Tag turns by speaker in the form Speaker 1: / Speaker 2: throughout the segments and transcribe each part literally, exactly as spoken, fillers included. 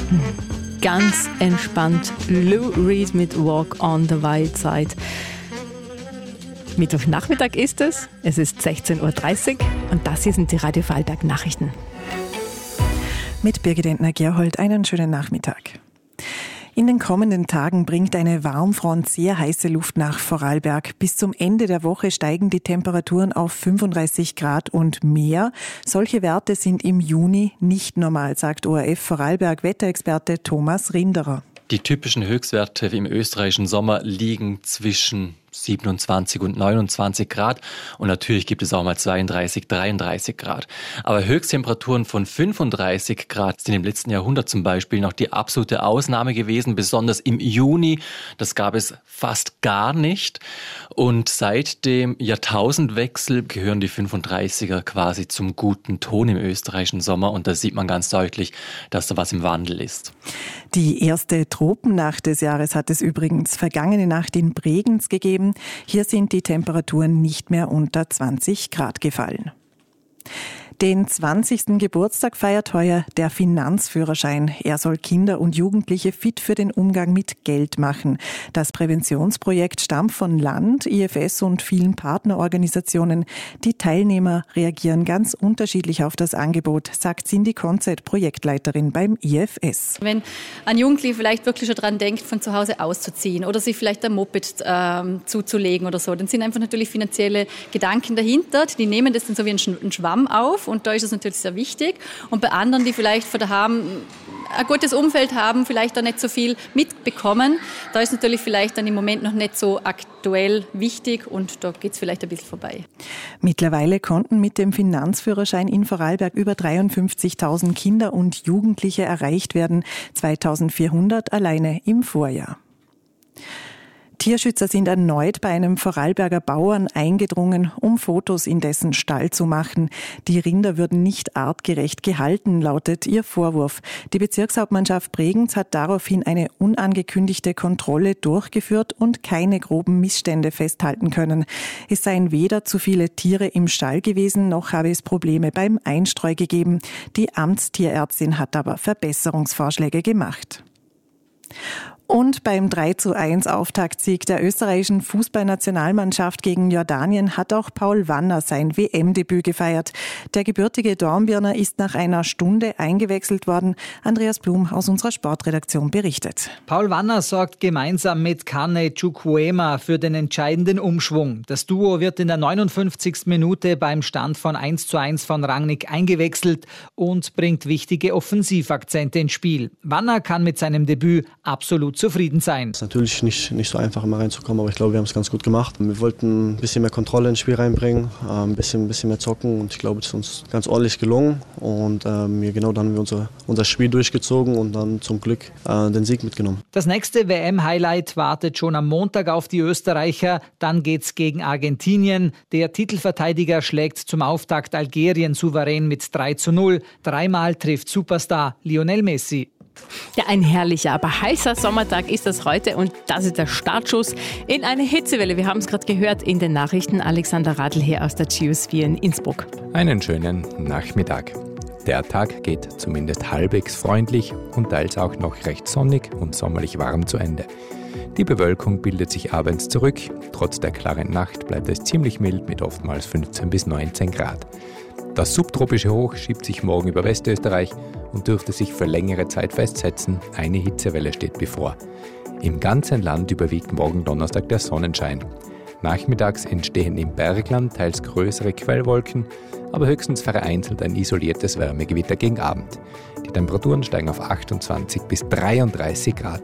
Speaker 1: Ganz entspannt. Lou Reed mit Walk on the Wild Side. Mittwochnachmittag ist es. Es ist sechzehn Uhr dreißig und das hier sind die Radio Vorarlberg Nachrichten.
Speaker 2: Mit Birgit Entner-Gerhold einen schönen Nachmittag. In den kommenden Tagen bringt eine Warmfront sehr heiße Luft nach Vorarlberg. Bis zum Ende der Woche steigen die Temperaturen auf fünfunddreißig Grad und mehr. Solche Werte sind im Juni nicht normal, sagt O R F Vorarlberg Wetterexperte Thomas Rinderer.
Speaker 3: Die typischen Höchstwerte im österreichischen Sommer liegen zwischen siebenundzwanzig und neunundzwanzig Grad und natürlich gibt es auch mal zweiunddreißig, dreiunddreißig Grad. Aber Höchsttemperaturen von fünfunddreißig Grad sind im letzten Jahrhundert zum Beispiel noch die absolute Ausnahme gewesen, besonders im Juni. Das gab es fast gar nicht und seit dem Jahrtausendwechsel gehören die fünfunddreißiger quasi zum guten Ton im österreichischen Sommer und da sieht man ganz deutlich, dass da was im Wandel ist.
Speaker 2: Die erste Tropennacht des Jahres hat es übrigens vergangene Nacht in Bregenz gegeben. Hier sind die Temperaturen nicht mehr unter zwanzig Grad gefallen. Den zwanzigsten Geburtstag feiert heuer der Finanzführerschein. Er soll Kinder und Jugendliche fit für den Umgang mit Geld machen. Das Präventionsprojekt stammt von Land, I F S und vielen Partnerorganisationen. Die Teilnehmer reagieren ganz unterschiedlich auf das Angebot, sagt Cindy Konzett, Projektleiterin beim I F S.
Speaker 4: Wenn ein Jugendlicher vielleicht wirklich schon daran denkt, von zu Hause auszuziehen oder sich vielleicht ein Moped ähm, zuzulegen oder so, dann sind einfach natürlich finanzielle Gedanken dahinter. Die nehmen das dann so wie einen Schwamm auf. Und da ist es natürlich sehr wichtig. Und bei anderen, die vielleicht von daheim ein gutes Umfeld haben, vielleicht da nicht so viel mitbekommen, da ist natürlich vielleicht dann im Moment noch nicht so aktuell wichtig und da geht es vielleicht ein bisschen vorbei.
Speaker 2: Mittlerweile konnten mit dem Finanzführerschein in Vorarlberg über dreiundfünfzigtausend Kinder und Jugendliche erreicht werden, zweitausendvierhundert alleine im Vorjahr. Tierschützer sind erneut bei einem Vorarlberger Bauern eingedrungen, um Fotos in dessen Stall zu machen. Die Rinder würden nicht artgerecht gehalten, lautet ihr Vorwurf. Die Bezirkshauptmannschaft Bregenz hat daraufhin eine unangekündigte Kontrolle durchgeführt und keine groben Missstände festhalten können. Es seien weder zu viele Tiere im Stall gewesen, noch habe es Probleme beim Einstreu gegeben. Die Amtstierärztin hat aber Verbesserungsvorschläge gemacht. Und beim drei zu eins Auftaktsieg der österreichischen Fußballnationalmannschaft gegen Jordanien hat auch Paul Wanner sein W M-Debüt gefeiert. Der gebürtige Dornbirner ist nach einer Stunde eingewechselt worden. Andreas Blum aus unserer Sportredaktion berichtet.
Speaker 5: Paul Wanner sorgt gemeinsam mit Kane Chukwuema für den entscheidenden Umschwung. Das Duo wird in der neunundfünfzigsten Minute beim Stand von eins zu eins von Rangnick eingewechselt und bringt wichtige Offensivakzente ins Spiel. Wanner kann mit seinem Debüt absolut zufrieden sein.
Speaker 6: Es ist natürlich nicht, nicht so einfach, immer reinzukommen, aber ich glaube, wir haben es ganz gut gemacht. Wir wollten ein bisschen mehr Kontrolle ins Spiel reinbringen, ein bisschen, ein bisschen mehr zocken und ich glaube, es ist uns ganz ordentlich gelungen und ähm, genau dann haben wir unser, unser Spiel durchgezogen und dann zum Glück äh, den Sieg mitgenommen.
Speaker 5: Das nächste W M-Highlight wartet schon am Montag auf die Österreicher, dann geht's gegen Argentinien. Der Titelverteidiger schlägt zum Auftakt Algerien souverän mit drei zu null. Dreimal trifft Superstar Lionel Messi.
Speaker 1: Ja, ein herrlicher, aber heißer Sommertag ist das heute und das ist der Startschuss in eine Hitzewelle. Wir haben es gerade gehört in den Nachrichten. Alexander Radl hier aus der Geosphere in Innsbruck.
Speaker 7: Einen schönen Nachmittag. Der Tag geht zumindest halbwegs freundlich und teils auch noch recht sonnig und sommerlich warm zu Ende. Die Bewölkung bildet sich abends zurück. Trotz der klaren Nacht bleibt es ziemlich mild mit oftmals fünfzehn bis neunzehn Grad. Das subtropische Hoch schiebt sich morgen über Westösterreich und dürfte sich für längere Zeit festsetzen. Eine Hitzewelle steht bevor. Im ganzen Land überwiegt morgen Donnerstag der Sonnenschein. Nachmittags entstehen im Bergland teils größere Quellwolken, aber höchstens vereinzelt ein isoliertes Wärmegewitter gegen Abend. Die Temperaturen steigen auf achtundzwanzig bis dreiunddreißig Grad.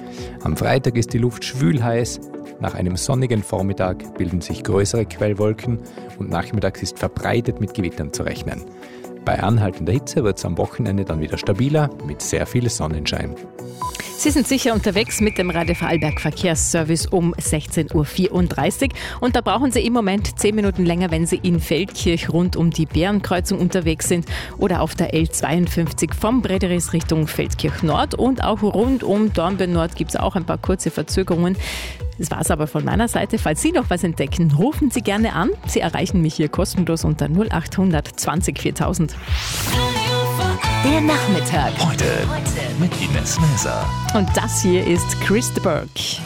Speaker 7: Am Freitag ist die Luft schwül heiß. Nach einem sonnigen Vormittag bilden sich größere Quellwolken und nachmittags ist verbreitet mit Gewittern zu rechnen. Bei anhaltender Hitze wird es am Wochenende dann wieder stabiler mit sehr viel Sonnenschein.
Speaker 1: Sie sind sicher unterwegs mit dem Radio Vorarlberg Verkehrsservice um sechzehn Uhr vierunddreißig und da brauchen Sie im Moment zehn Minuten länger, wenn Sie in Feldkirch rund um die Bärenkreuzung unterwegs sind oder auf der L zweiundfünfzig vom Brederis Richtung Feldkirch Nord und auch rund um Dornbirn Nord gibt es auch ein paar kurze Verzögerungen. Das war's aber von meiner Seite. Falls Sie noch was entdecken, rufen Sie gerne an. Sie erreichen mich hier kostenlos unter null acht hundert zwanzig viertausend. Der Nachmittag.
Speaker 8: Heute mit Ines Mäser.
Speaker 1: Und das hier ist Chris de Burgh.